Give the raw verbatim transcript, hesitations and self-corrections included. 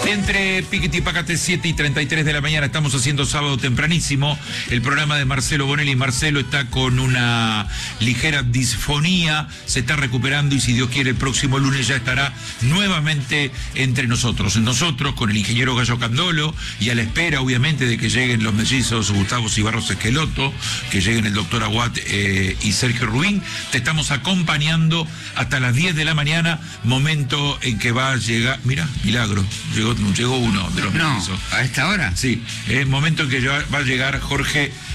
Entre Piquete y Pácate, siete y treinta y tres de la mañana, estamos haciendo sábado tempranísimo el programa de Marcelo Bonelli. Marcelo está con una ligera disfonía, se está recuperando y si Dios quiere el próximo lunes ya estará nuevamente entre nosotros. Nosotros con el ingeniero Gallo Candolo y a la espera obviamente de que lleguen los mellizos Gustavo Cibarros Esqueloto, que lleguen el doctor Aguat eh, y Sergio Rubín, te estamos acompañando hasta las diez de la mañana, momento en que va a llegar, mira, milagro, llegó, llegó uno de los No, mellizos. ¿a esta hora? Sí, es momento en que va a llegar Jorge